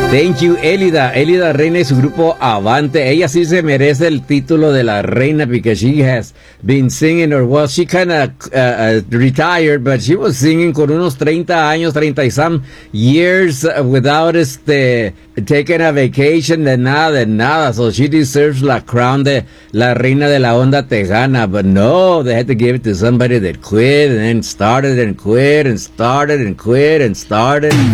Thank you, Elida. Elida Reina y su grupo Avante. Ella sí se merece el título de la reina because she has been singing, or well, she kind of retired, but she was singing con unos 30 años, 30 y some years without taking a vacation de nada. So she deserves la crown de la reina de la onda tejana. But no, they had to give it to somebody that quit and then started and quit and started and quit and started.